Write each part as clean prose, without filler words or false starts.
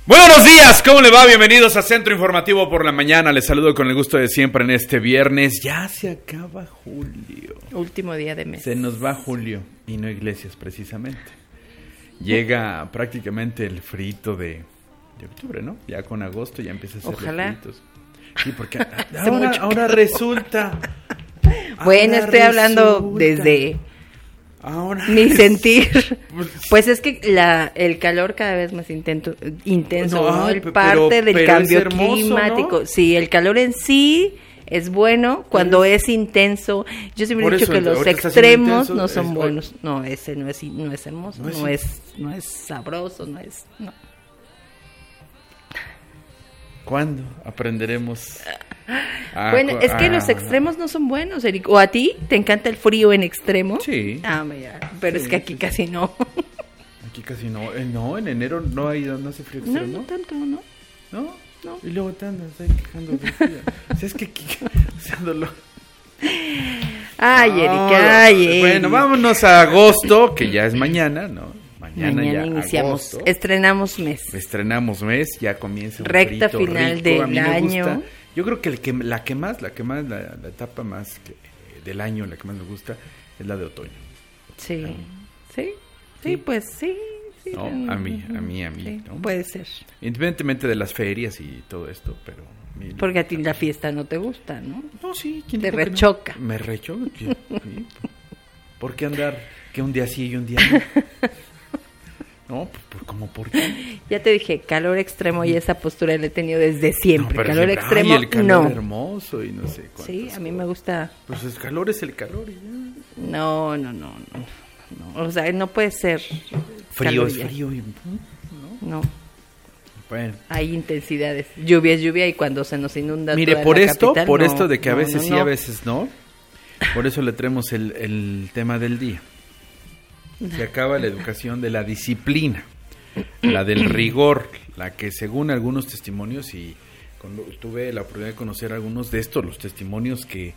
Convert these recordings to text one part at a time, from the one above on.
Buenos días, ¿cómo le va? Bienvenidos a Centro Informativo por la Mañana. Les saludo con el gusto de siempre en este viernes. Ya se acaba julio. Último día de mes. Se nos va julio y no Iglesias precisamente. Llega prácticamente el frito de octubre, ¿no? Ya con agosto ya empieza a ser Ojalá. fritos. Sí, porque ahora resulta. Bueno, estoy hablando desde mi sentir. Pues es que el calor cada vez más intenso, ¿no? El parte del cambio hermoso, climático. ¿no? Sí, el calor en sí es bueno cuando es intenso. Yo siempre he dicho que los extremos no son buenos. No, ese no es hermoso, no es sabroso, no. ¿Cuándo aprenderemos? Bueno, es que los extremos no son buenos, Eric. ¿O a ti te encanta el frío en extremo? Sí. Mira, pero Sí, es que aquí casi no. Aquí casi no. No, en enero no hace frío extremo. No tanto, ¿no? ¿No? No. Y luego te andas ahí quejando del frío. O sea, es que aquí, usándolo. Ay, Eric. Bueno, vámonos a agosto, que ya es mañana, ¿no? Mañana ya iniciamos, agosto. Estrenamos mes, ya comienza un recta frito final rico. A del mí me gusta. año. Yo creo que la etapa más del año, la que más me gusta, es la de otoño. Sí, Sí. pues sí. No, a mí, Sí, ¿no? puede ser. Independientemente de las ferias y todo esto, pero... Porque a ti la fiesta no te gusta, ¿no? No, sí. ¿Quién Te dijo que no? rechoca. Me rechoca. Sí. ¿Por qué andar que un día sí y un día no? No, pues como por qué. Ya te dije, calor extremo y esa postura la he tenido desde siempre. No, Calor siempre, extremo, el calor no. hermoso y no sé cuántas Sí, a mí me gusta. Pues el calor es el calor y ya. No. O sea, no puede ser. Frío es calor ya. frío y... No. Bueno. Hay intensidades. Lluvia es lluvia y cuando se nos inunda. Mire, toda por la esto, capital, por no, esto de que a no, veces no, sí, no. a veces no. Por eso le traemos el tema del día. Se acaba la educación de la disciplina, la del rigor, la que según algunos testimonios, y cuando tuve la oportunidad de conocer algunos de estos, los testimonios que,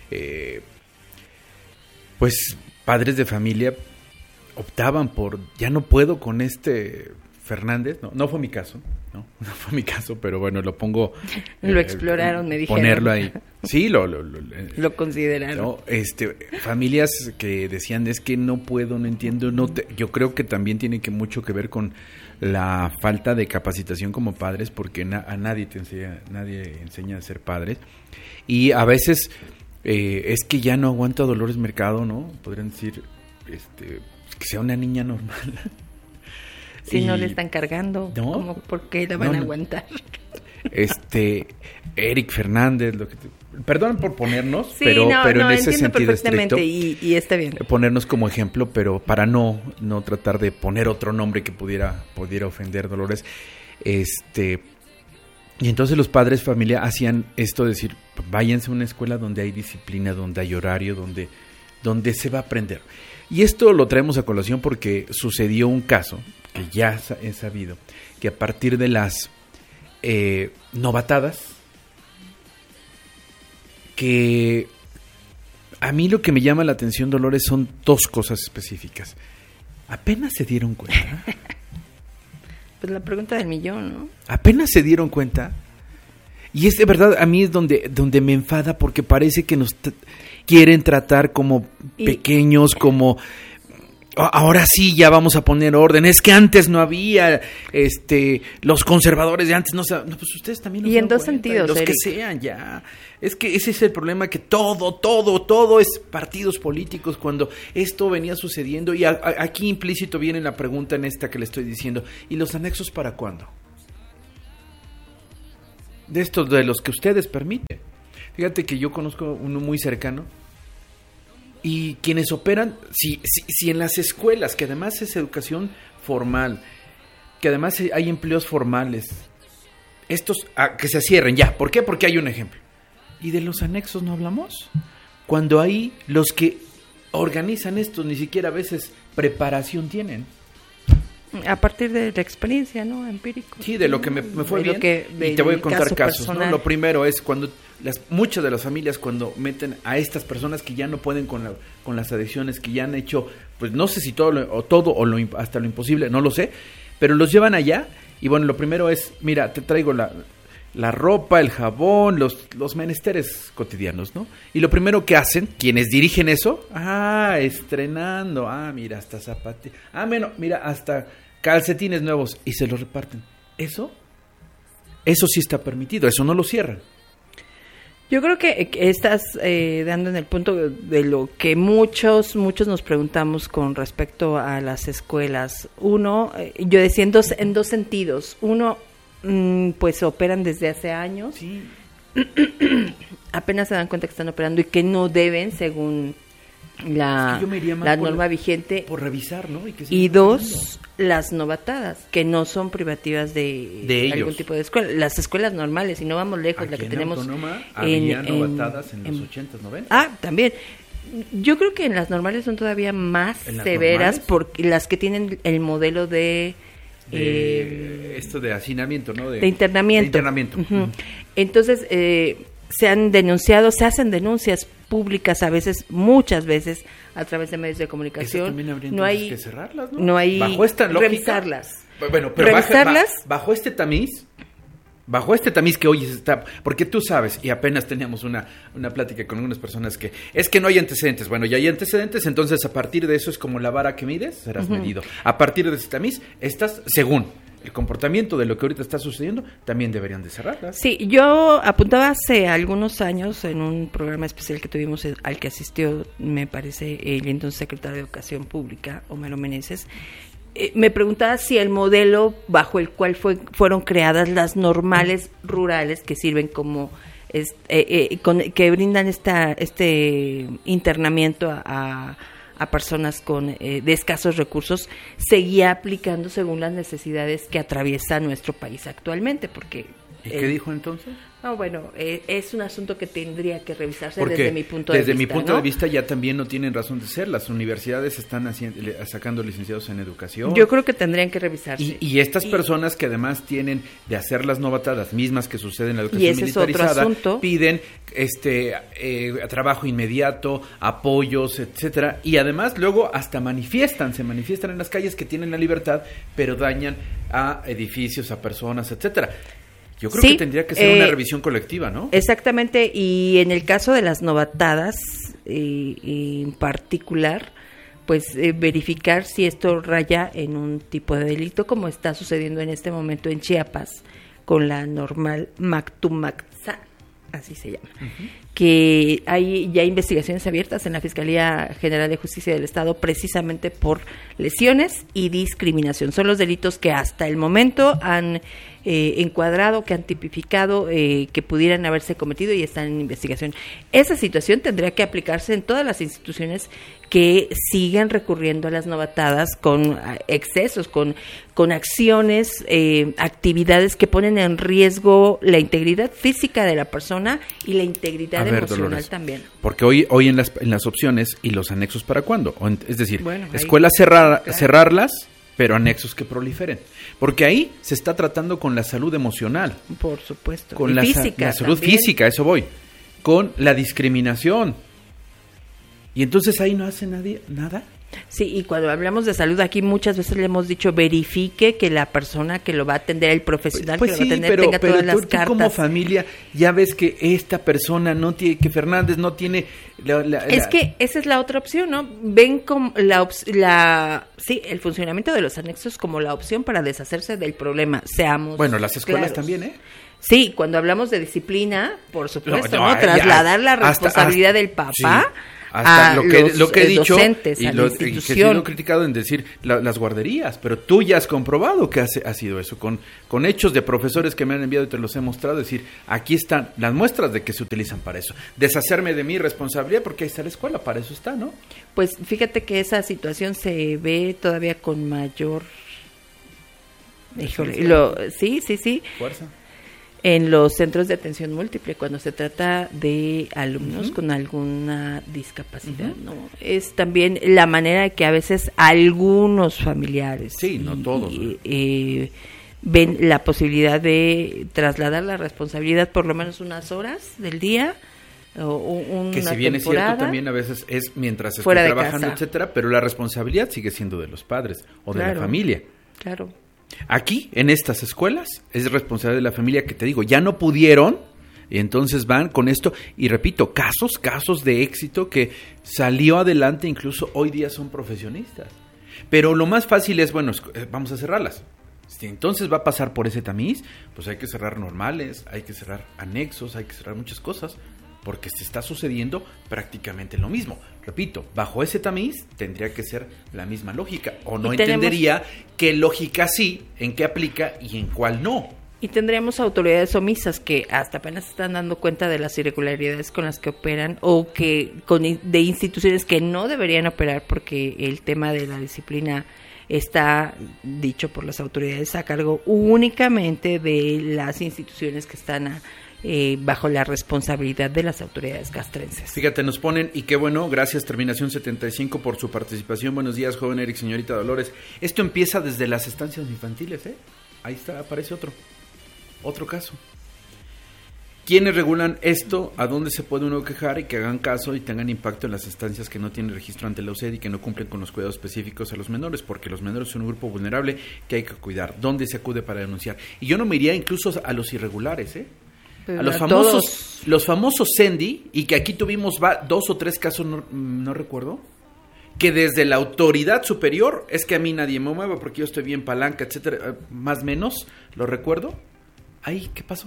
pues, padres de familia optaban por, ya no puedo con este Fernández, no fue mi caso, no fue mi caso, pero bueno, lo pongo. Lo exploraron, me dijeron. Ponerlo ahí. Sí, lo consideraron. ¿no? Familias que decían, es que no puedo, no entiendo, yo creo que también tiene mucho que ver con la falta de capacitación como padres, porque a nadie enseña a ser padres, y a veces es que ya no aguanta Dolores Mercado, ¿no? Podrían decir, que sea una niña normal. Si no le están cargando, ¿no? ¿Cómo? ¿Por qué la van a aguantar? Eric Fernández, perdón por ponernos, Sí, pero en ese sentido perfectamente estricto, y está bien. Ponernos como ejemplo, pero para no tratar de poner otro nombre que pudiera ofender Dolores. Y entonces los padres familia hacían esto, decir, váyanse a una escuela donde hay disciplina, donde hay horario, donde se va a aprender. Y esto lo traemos a colación porque sucedió un caso que ya he sabido, que a partir de las novatadas, que a mí lo que me llama la atención, Dolores, son dos cosas específicas. Apenas se dieron cuenta. Pues la pregunta del millón, ¿no? Apenas se dieron cuenta. Y es de verdad, a mí es donde me enfada, porque parece que nos quieren tratar como pequeños, como... Ahora sí, ya vamos a poner orden. Es que antes no había, los conservadores de antes no pues ustedes también. Y en dos sentidos, los Eric. que sean ya. Es que ese es el problema, que todo es partidos políticos, cuando esto venía sucediendo. Y aquí implícito viene la pregunta en esta que le estoy diciendo. ¿Y los anexos para cuándo? De estos, de los que ustedes permiten. Fíjate que yo conozco uno muy cercano. Y quienes operan, si en las escuelas, que además es educación formal, que además hay empleos formales, estos que se cierren ya. ¿Por qué? Porque hay un ejemplo. ¿Y de los anexos no hablamos? Cuando ahí los que organizan esto ni siquiera a veces preparación tienen. A partir de la experiencia, ¿no? Empírico. Sí, de lo que me fue bien. Y te voy a contar casos, ¿no? Lo primero es cuando muchas de las familias, cuando meten a estas personas que ya no pueden con las adicciones, que ya han hecho, pues no sé si hasta lo imposible, no lo sé, pero los llevan allá Y bueno, lo primero es, mira, te traigo la ropa, el jabón, los menesteres cotidianos, ¿no? Y lo primero que hacen, quienes dirigen eso, estrenando, mira, hasta zapatillas, mira, hasta calcetines nuevos, y se los reparten. Eso sí está permitido, eso no lo cierran. Yo creo que estás dando en el punto de lo que muchos nos preguntamos con respecto a las escuelas. Uno, yo decía en dos sentidos. Uno, pues operan desde hace años. Sí. Apenas se dan cuenta que están operando y que no deben, según la norma vigente. Por revisar, ¿no? Y dos, las novatadas, que no son privativas de algún tipo de escuela. Las escuelas normales, y no vamos lejos, la que tenemos Autónoma, había novatadas en los 80s, 90s. También. Yo creo que en las normales son todavía más severas, porque las que tienen el modelo de esto de hacinamiento, ¿no? De internamiento. Uh-huh. Entonces, se hacen denuncias públicas muchas veces, a través de medios de comunicación. También habrían que cerrarlas, ¿no? No hay bajo esta lógica, revisarlas. Bueno, pero revisarlas bajo este tamiz que hoy está, porque tú sabes, y apenas teníamos una plática con algunas personas que es que no hay antecedentes. Bueno, ya hay antecedentes, entonces a partir de eso es como la vara que mides, serás medido. A partir de ese tamiz, estás, según el comportamiento de lo que ahorita está sucediendo, también deberían de cerrarlas. Sí, yo apuntaba hace algunos años en un programa especial que tuvimos al que asistió, me parece, el entonces secretario de Educación Pública, Homero Meneses. Me preguntaba si el modelo bajo el cual fueron creadas las normales rurales, que sirven como que brindan este internamiento a personas de escasos recursos, seguía aplicando según las necesidades que atraviesa nuestro país actualmente, porque ¿y qué dijo entonces? No, bueno, es un asunto que tendría que revisarse porque desde mi punto de vista. Desde mi punto de vista ya también no tienen razón de ser. Las universidades están sacando licenciados en educación. Yo creo que tendrían que revisarse. Y estas personas que además tienen de hacer las novatadas mismas que suceden en la educación militarizada, piden trabajo inmediato, apoyos, etcétera, y además luego hasta se manifiestan en las calles, que tienen la libertad, pero dañan a edificios, a personas, etcétera. Yo creo que tendría que ser una revisión colectiva, ¿no? Exactamente, y en el caso de las novatadas en particular, pues verificar si esto raya en un tipo de delito, como está sucediendo en este momento en Chiapas con la normal Mactumaxá, así se llama, que hay ya investigaciones abiertas en la Fiscalía General de Justicia del Estado precisamente por lesiones y discriminación. Son los delitos que hasta el momento han encuadrado, que han tipificado, que pudieran haberse cometido y están en investigación. Esa situación tendría que aplicarse en todas las instituciones que siguen recurriendo a las novatadas con excesos, con acciones, actividades que ponen en riesgo la integridad física de la persona y la integridad emocional, Dolores, también. Porque hoy en las opciones y los anexos, ¿para cuándo? Es decir, escuelas cerrarlas, pero anexos que proliferen. Porque ahí se está tratando con la salud emocional. Por supuesto. Con la salud física, eso voy. Con la discriminación. Y entonces ahí no hace nadie nada. Sí, y cuando hablamos de salud aquí muchas veces le hemos dicho verifique que la persona que lo va a atender, el profesional que lo va a atender, tenga todas las cartas. Tú como familia ya ves que esta persona no tiene, que Fernández no tiene... Es que esa es la otra opción, ¿no? Ven como el funcionamiento de los anexos como la opción para deshacerse del problema, seamos bueno, las escuelas claros. También, ¿eh? Sí, cuando hablamos de disciplina, por supuesto, ¿no? Trasladar la responsabilidad del papá... Sí. Hasta lo que he dicho docentes, y lo que sí lo he criticado en decir las guarderías, pero tú ya has comprobado que ha sido eso, con hechos de profesores que me han enviado y te los he mostrado, decir, aquí están las muestras de que se utilizan para eso, deshacerme de mi responsabilidad porque ahí está la escuela, para eso está, ¿no? Pues fíjate que esa situación se ve todavía con mayor, sí, fuerza. En los centros de atención múltiple, cuando se trata de alumnos con alguna discapacidad, ¿no? Es también la manera de que a veces algunos familiares, sí, no todos, ven la posibilidad de trasladar la responsabilidad por lo menos unas horas del día, o una que si bien temporada, es cierto, también a veces es mientras estoy trabajando, etcétera, pero la responsabilidad sigue siendo de los padres o de la familia. Claro. Aquí, en estas escuelas, es responsabilidad de la familia que te digo, ya no pudieron, y entonces van con esto, y repito, casos de éxito que salió adelante, incluso hoy día son profesionistas. Pero lo más fácil es, bueno, vamos a cerrarlas. Si entonces va a pasar por ese tamiz, pues hay que cerrar normales, hay que cerrar anexos, hay que cerrar muchas cosas, porque se está sucediendo prácticamente lo mismo. Repito, bajo ese tamiz tendría que ser la misma lógica, o no entendería qué lógica sí, en qué aplica y en cuál no. Y tendríamos autoridades omisas que hasta apenas se están dando cuenta de las irregularidades con las que operan, o que de instituciones que no deberían operar, porque el tema de la disciplina está dicho por las autoridades a cargo únicamente de las instituciones que están bajo la responsabilidad de las autoridades castrenses. Fíjate, nos ponen, y qué bueno, gracias Terminación 75 por su participación. Buenos días, joven Eric, señorita Dolores. Esto empieza desde las estancias infantiles, ¿eh? Ahí está, aparece otro caso. ¿Quiénes regulan esto? ¿A dónde se puede uno quejar? Y que hagan caso y tengan impacto en las estancias que no tienen registro ante la UCED y que no cumplen con los cuidados específicos a los menores, porque los menores son un grupo vulnerable que hay que cuidar. ¿Dónde se acude para denunciar? Y yo no me iría incluso a los irregulares, ¿eh? Pero a los famosos Sendy, y que aquí tuvimos 2 o 3 casos, no recuerdo, que desde la autoridad superior, es que a mí nadie me mueve porque yo estoy bien palanca, etcétera, más o menos, lo recuerdo. Ahí, ¿qué pasó?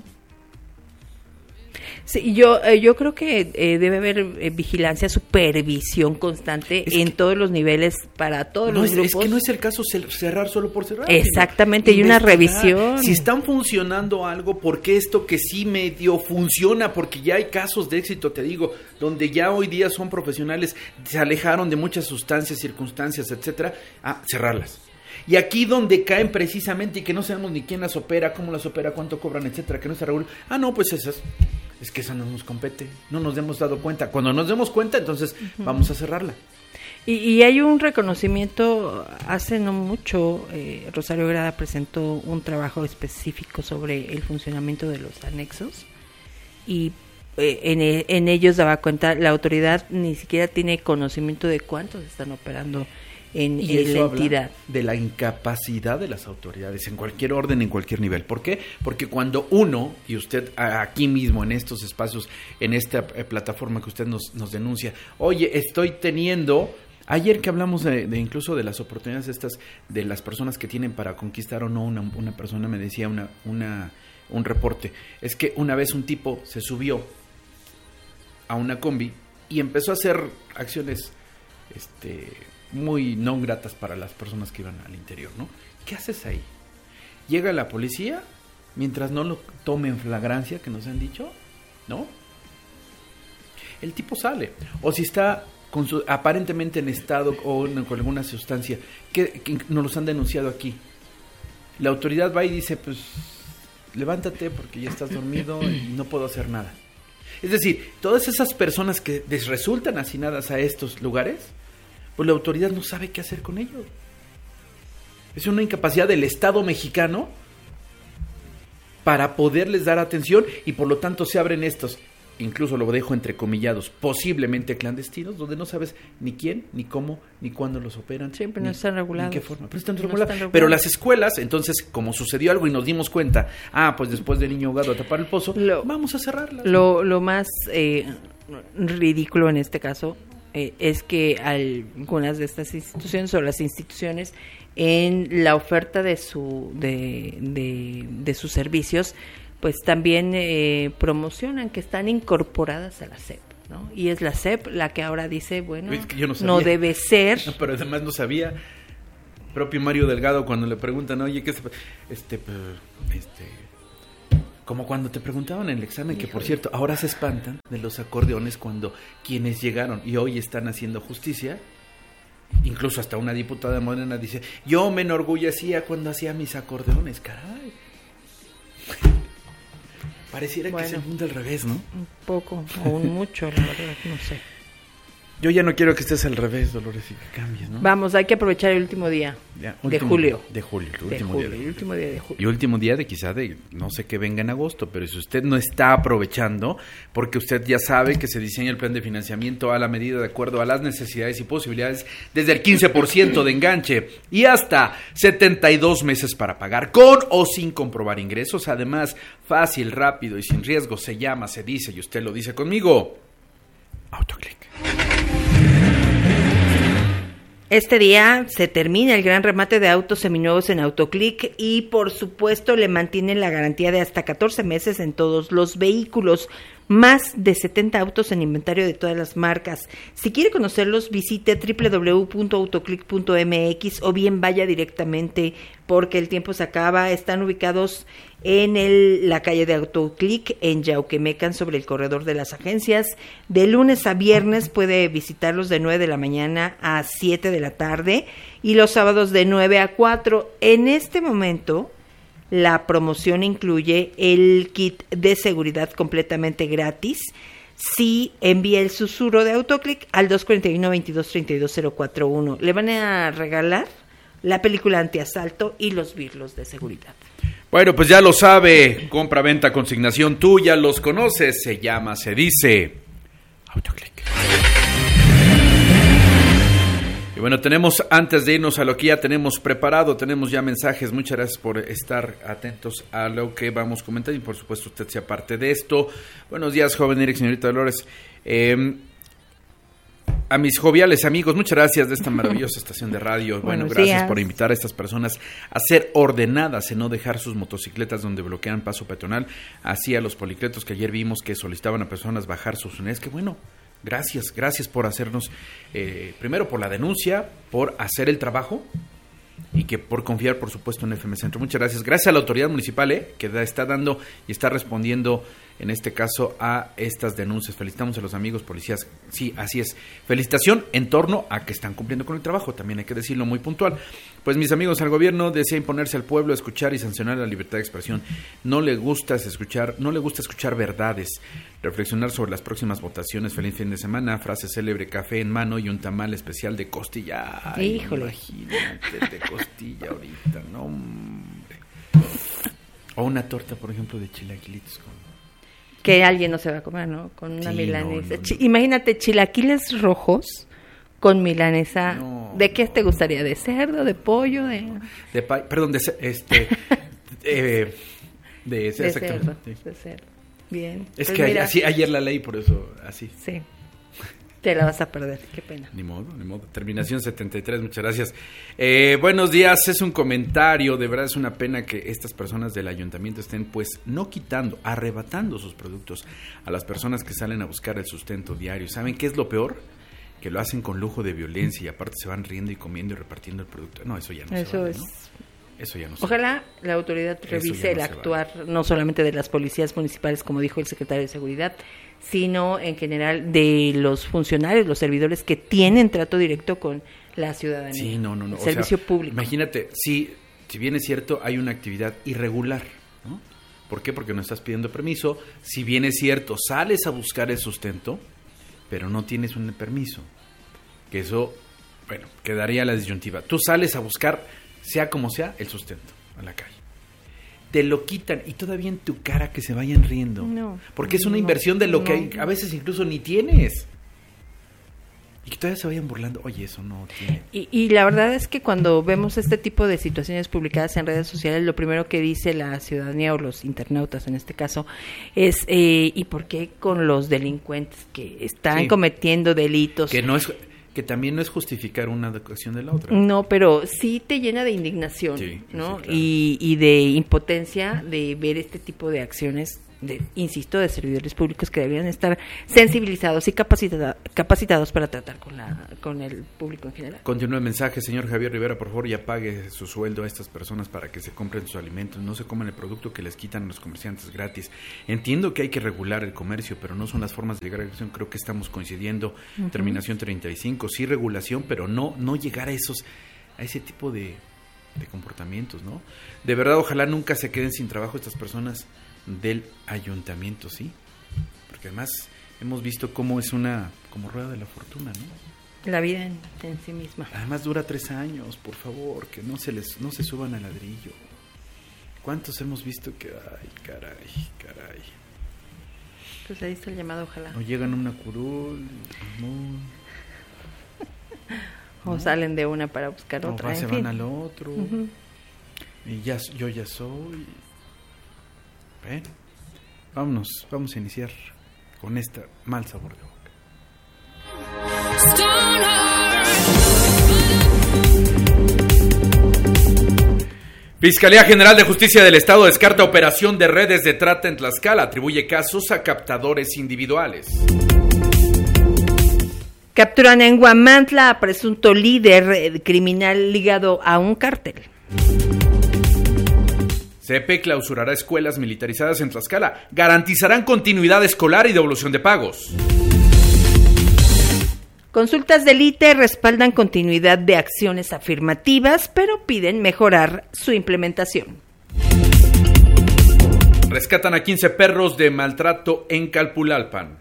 Sí, yo creo que debe haber vigilancia, supervisión constante en todos los niveles para todos los grupos. Es que no es el caso cerrar solo por cerrar. Exactamente, hay una revisión. Si están funcionando algo, ¿por qué esto que sí medio funciona? Porque ya hay casos de éxito, te digo, donde ya hoy día son profesionales, se alejaron de muchas sustancias, circunstancias, etcétera, cerrarlas. Y aquí donde caen precisamente y que no sabemos ni quién las opera, cómo las opera, cuánto cobran, etcétera, que no se regulan. No, pues esas. Es que esa no nos compete, no nos hemos dado cuenta. Cuando nos demos cuenta, entonces vamos a cerrarla. Y hay un reconocimiento, hace no mucho, Rosario Grada presentó un trabajo específico sobre el funcionamiento de los anexos, y en ellos daba cuenta, la autoridad ni siquiera tiene conocimiento de cuántos están operando en la entidad. De la incapacidad de las autoridades en cualquier orden, en cualquier nivel. ¿Por qué? Porque cuando uno, y usted aquí mismo en estos espacios, en esta plataforma que usted nos denuncia, oye, estoy teniendo, ayer que hablamos de incluso de las oportunidades estas, de las personas que tienen para conquistar o no, una persona me decía un reporte, es que una vez un tipo se subió a una combi y empezó a hacer acciones muy no gratas para las personas que iban al interior, ¿no? ¿Qué haces ahí? Llega la policía, mientras no lo tome en flagrancia, que nos han dicho, ¿no? El tipo sale. O si está aparentemente en estado o con alguna sustancia, que nos los han denunciado aquí. La autoridad va y dice, pues, levántate porque ya estás dormido y no puedo hacer nada. Es decir, todas esas personas que resultan hacinadas a estos lugares, pues la autoridad no sabe qué hacer con ellos. Es una incapacidad del Estado mexicano para poderles dar atención, y por lo tanto se abren estos, incluso lo dejo entrecomillados, posiblemente clandestinos, donde no sabes ni quién, ni cómo, ni cuándo los operan. Siempre no están regulados. ¿En qué forma? Pero están regulados. Pero las escuelas, entonces, como sucedió algo y nos dimos cuenta, pues después del niño ahogado a tapar el pozo, vamos a cerrarlas. Lo más ridículo en este caso es que algunas de estas instituciones, o las instituciones, en la oferta de sus servicios, pues también promocionan que están incorporadas a la SEP, ¿no? Y es la SEP la que ahora dice, bueno, es que no debe ser. No, pero además no sabía. Propio Mario Delgado, cuando le preguntan, oye, ¿qué como cuando te preguntaban en el examen, que por cierto, ahora se espantan de los acordeones cuando quienes llegaron y hoy están haciendo justicia, incluso hasta una diputada de Morena dice, yo me enorgullecía cuando hacía mis acordeones, caray. Pareciera que es el mundo al revés, ¿no? Un poco, o un mucho, la verdad, no sé. Yo ya no quiero que estés al revés, Dolores, y que cambies, ¿no? Vamos, hay que aprovechar el último día de julio. De julio, el último día de julio. Y último día de quizá de, no sé qué venga en agosto, pero si usted no está aprovechando, porque usted ya sabe que se diseña el plan de financiamiento a la medida de acuerdo a las necesidades y posibilidades, desde el 15% de enganche y hasta 72 meses para pagar, con o sin comprobar ingresos. Además, fácil, rápido y sin riesgo, se llama, se dice, y usted lo dice conmigo, Autoclick. Este día se termina el gran remate de autos seminuevos en Autoclick y por supuesto le mantienen la garantía de hasta 14 meses en todos los vehículos, más de 70 autos en inventario de todas las marcas. Si quiere conocerlos, visite www.autoclick.mx o bien vaya directamente porque el tiempo se acaba. Están ubicados en la calle de Autoclick en Yauquemecan, sobre el corredor de las agencias. De lunes a viernes puede visitarlos de 9 de la mañana a 7 de la tarde y los sábados de 9 a 4. En este momento, la promoción incluye el kit de seguridad completamente gratis si envía el susurro de Autoclick al 241-2232-041. Le van a regalar la película antiasalto y los birlos de seguridad. Bueno, pues ya lo sabe, compra, venta, consignación, tú ya los conoces, se llama, se dice Autoclick. Y bueno, tenemos, antes de irnos a lo que ya tenemos preparado, tenemos ya mensajes. Muchas gracias por estar atentos a lo que vamos a comentar y por supuesto usted sea parte de esto. Buenos días, joven Eric, señorita Dolores. A mis joviales amigos, muchas gracias de esta maravillosa estación de radio. Bueno, gracias por invitar a estas personas a ser ordenadas, en no dejar sus motocicletas donde bloquean paso peatonal, así a los policletos que ayer vimos que solicitaban a personas bajar sus unidades. Que bueno, gracias por hacernos, primero por la denuncia, por hacer el trabajo y que por confiar, por supuesto, en FM Centro. Muchas gracias. Gracias a la autoridad municipal que está dando y está respondiendo, en este caso, a estas denuncias. Felicitamos a los amigos policías. Sí, así es. Felicitación en torno a que están cumpliendo con el trabajo. También hay que decirlo muy puntual. Pues mis amigos, al gobierno desea imponerse al pueblo, escuchar y sancionar la libertad de expresión. No le gusta escuchar verdades. Reflexionar sobre las próximas votaciones. Feliz fin de semana. Frase célebre: café en mano y un tamal especial de costilla. Ay, híjole. Imagínate, de costilla ahorita, no, hombre. O una torta, por ejemplo, de chilaquilitos con... Que alguien no se va a comer, ¿no? Con una milanesa. No. Imagínate, chilaquiles rojos con milanesa. No. ¿De qué te gustaría? ¿De cerdo, de pollo, perdón, de cerdo. De cerdo. Bien. Es pues que mira, así, ayer la leí, por eso, así. Sí. Te la vas a perder, qué pena. Ni modo. Terminación 73, muchas gracias. Buenos días, es un comentario. De verdad es una pena que estas personas del ayuntamiento estén, pues, no quitando, arrebatando sus productos a las personas que salen a buscar el sustento diario. ¿Saben qué es lo peor? Que lo hacen con lujo de violencia y aparte se van riendo y comiendo y repartiendo el producto. No, eso ya no se vale, ¿no? Eso ya no se Ojalá la autoridad revise el actuar, no solamente de las policías municipales, como dijo el secretario de Seguridad, sino en general de los funcionarios, los servidores que tienen trato directo con la ciudadanía. Sí, no. Servicio público. Imagínate, si bien es cierto, hay una actividad irregular, ¿no? ¿Por qué? Porque no estás pidiendo permiso. Si bien es cierto, sales a buscar el sustento, pero no tienes un permiso. Que eso, bueno, quedaría la disyuntiva. Tú sales a buscar, sea como sea, el sustento a la calle. Te lo quitan y todavía en tu cara que se vayan riendo. No. Porque es una inversión de lo que a veces incluso ni tienes. Y que todavía se vayan burlando. Oye, eso no tiene. Y la verdad es que cuando vemos este tipo de situaciones publicadas en redes sociales, lo primero que dice la ciudadanía o los internautas en este caso es ¿y por qué con los delincuentes que están cometiendo delitos? Que también no es justificar una acción de la otra. No, pero sí te llena de indignación, ¿no? Sí, claro. Y de impotencia de ver este tipo de acciones, insisto, de servidores públicos que deberían estar sensibilizados y capacitados para tratar con el público en general. Continúa el mensaje, señor Javier Rivera, por favor, ya pague su sueldo a estas personas para que se compren sus alimentos, no se coman el producto que les quitan a los comerciantes gratis. Entiendo que hay que regular el comercio, pero no son las formas de llegar a la regulación, creo que estamos coincidiendo. Terminación 35, sí regulación, pero no llegar a ese tipo de comportamientos, ¿no? De verdad, ojalá nunca se queden sin trabajo estas personas del ayuntamiento, ¿sí? Porque además hemos visto cómo es como rueda de la fortuna, ¿no? La vida en sí misma. Además dura 3 años, por favor, que no se suban al ladrillo. ¿Cuántos hemos visto que, ay, caray? Pues ahí está el llamado, ojalá. O llegan a una curul, o ¿no? Salen de una para buscar otra. O se van al otro. Uh-huh. Y yo ya soy. Bueno, vamos a iniciar con este mal sabor de boca. Fiscalía General de Justicia del Estado descarta operación de redes de trata en Tlaxcala, atribuye casos a captadores individuales. Capturan en Huamantla a presunto líder criminal ligado a un cártel. CEPE clausurará escuelas militarizadas en Tlaxcala, garantizarán continuidad escolar y devolución de pagos. Consultas del ITE respaldan continuidad de acciones afirmativas, pero piden mejorar su implementación. Rescatan a 15 perros de maltrato en Calpulalpan.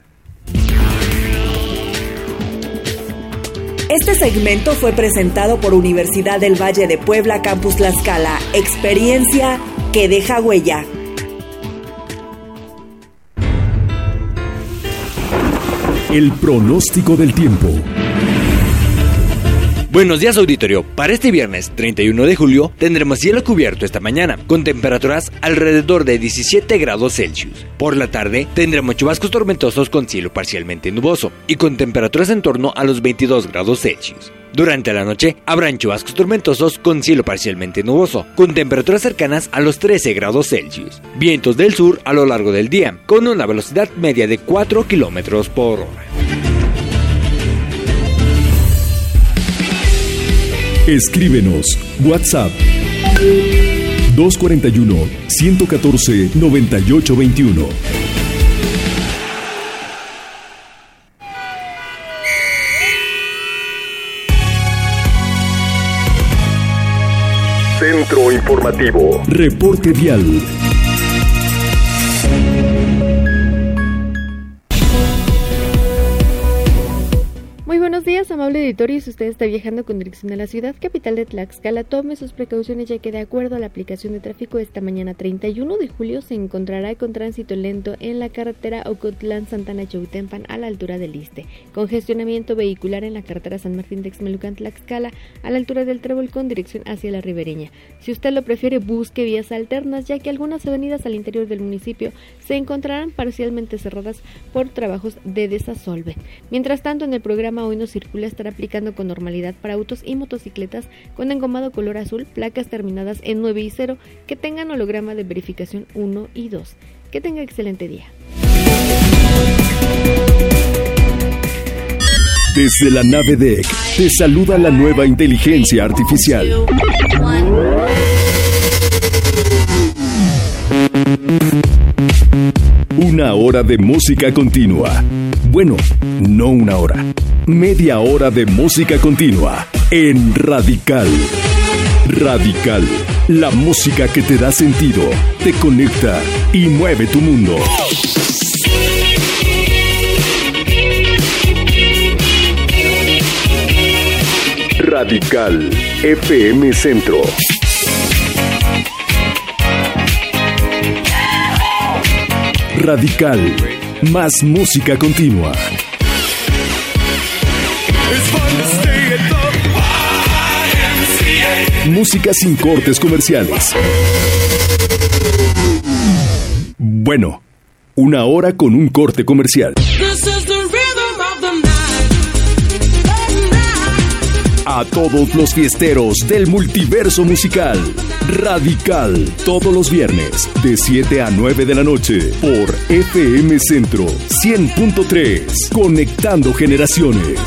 Este segmento fue presentado por Universidad del Valle de Puebla, Campus Tlaxcala. Experiencia que deja huella. El pronóstico del tiempo. Buenos días, auditorio. Para este viernes 31 de julio tendremos cielo cubierto esta mañana, con temperaturas alrededor de 17 grados Celsius. Por la tarde tendremos chubascos tormentosos con cielo parcialmente nuboso y con temperaturas en torno a los 22 grados Celsius. Durante la noche habrán chubascos tormentosos con cielo parcialmente nuboso, con temperaturas cercanas a los 13 grados Celsius. Vientos del sur a lo largo del día, con una velocidad media de 4 kilómetros por hora. Escríbenos WhatsApp 241-114-9821. Centro Informativo. Reporte vial. Muy buenos días, amable auditorio. Si usted está viajando con dirección a la ciudad capital de Tlaxcala, tome sus precauciones, ya que de acuerdo a la aplicación de tráfico esta mañana 31 de julio se encontrará con tránsito lento en la carretera Ocotlán-Santana-Chautempan a la altura del Iste, congestionamiento vehicular en la carretera San Martín-Texmelucan-Tlaxcala a la altura del Trébol con dirección hacia la Ribereña. Si usted lo prefiere, busque vías alternas, ya que algunas avenidas al interior del municipio se encontrarán parcialmente cerradas por trabajos de desasolve. Mientras tanto, en el programa Hoy No Circula estará aplicando con normalidad para autos y motocicletas con engomado color azul, placas terminadas en 9 y 0, que tengan holograma de verificación 1 y 2. Que tenga excelente día. Desde la nave DEC te saluda la nueva inteligencia artificial. Una hora de música continua. Bueno, no una hora. Media hora de música continua en Radical. Radical, la música que te da sentido, te conecta y mueve tu mundo. Radical FM Centro. Radical, más música continua. Música sin cortes comerciales. Bueno, una hora con un corte comercial. A todos los fiesteros del multiverso musical. Radical, todos los viernes, de 7 a 9 de la noche, por FM Centro 100.3, conectando generaciones.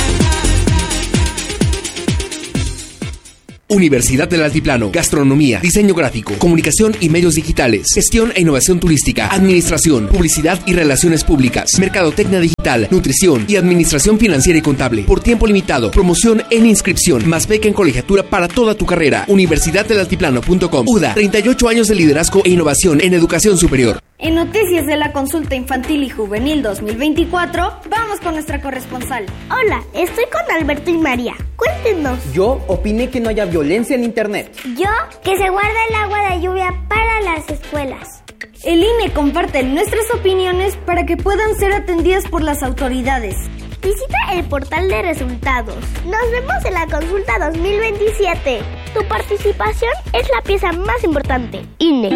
Universidad del Altiplano, gastronomía, diseño gráfico, comunicación y medios digitales, gestión e innovación turística, administración, publicidad y relaciones públicas, mercadotecnia digital, nutrición y administración financiera y contable. Por tiempo limitado, promoción en inscripción, más beca en colegiatura para toda tu carrera. Universidaddelaltiplano.com. UDA, 38 años de liderazgo e innovación en educación superior. En Noticias de la Consulta Infantil y Juvenil 2024, vamos con nuestra corresponsal. Hola, estoy con Alberto y María. Cuéntenos. Yo opiné que no haya violencia en internet. Yo, que se guarda el agua de lluvia para las escuelas. El INE comparte nuestras opiniones para que puedan ser atendidas por las autoridades. Visita el portal de resultados. Nos vemos en la consulta 2027. Tu participación es la pieza más importante. INE.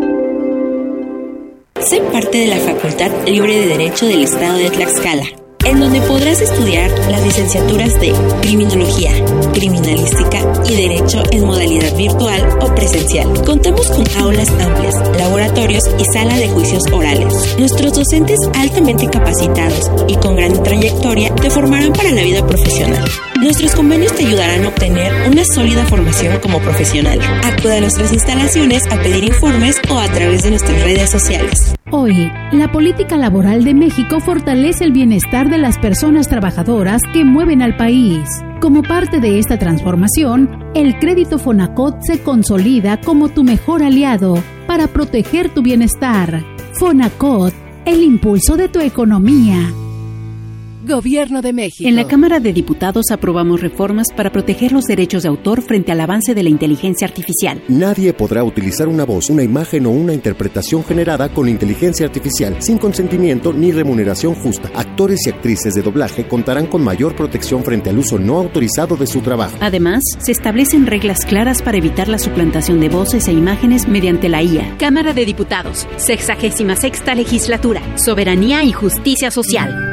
Sé parte de la Facultad Libre de Derecho del Estado de Tlaxcala, en donde podrás estudiar las licenciaturas de Criminología, Criminalística y Derecho en modalidad virtual o presencial. Contamos con aulas amplias, laboratorios y sala de juicios orales. Nuestros docentes altamente capacitados y con gran trayectoria te formarán para la vida profesional. Nuestros convenios te ayudarán a obtener una sólida formación como profesional. Acude a nuestras instalaciones a pedir informes o a través de nuestras redes sociales. Hoy, la política laboral de México fortalece el bienestar de las personas trabajadoras que mueven al país. Como parte de esta transformación, el crédito Fonacot se consolida como tu mejor aliado para proteger tu bienestar. Fonacot, el impulso de tu economía. Gobierno de México. En la Cámara de Diputados aprobamos reformas para proteger los derechos de autor frente al avance de la inteligencia artificial. Nadie podrá utilizar una voz, una imagen o una interpretación generada con inteligencia artificial sin consentimiento ni remuneración justa. Actores y actrices de doblaje contarán con mayor protección frente al uso no autorizado de su trabajo. Además, se establecen reglas claras para evitar la suplantación de voces e imágenes mediante la IA. Cámara de Diputados, 66ª Legislatura, Soberanía y Justicia Social.